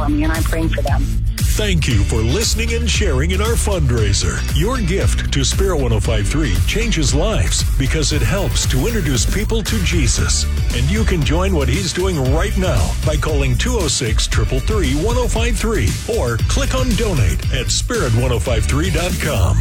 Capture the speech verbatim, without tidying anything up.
for me, and I'm praying for them. Thank you for listening and sharing in our fundraiser. Your gift to Spirit one oh five point three changes lives because it helps to introduce people to Jesus. And you can join what he's doing right now by calling two oh six, three three three, one oh five three or click on donate at spirit one oh five three dot com.